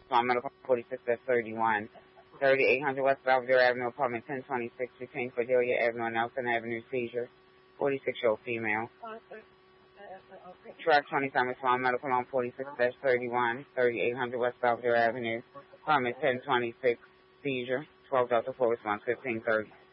Small Medical 46-31. 3800 West Belvedere Avenue, apartment 1026 between Cordelia Avenue and Nelson Avenue, seizure. 46-year-old female. Track 27, Small Medical on 46-31. 3800 West Belvedere Avenue, apartment 1026, seizure. 12 Delta 4 response 1530.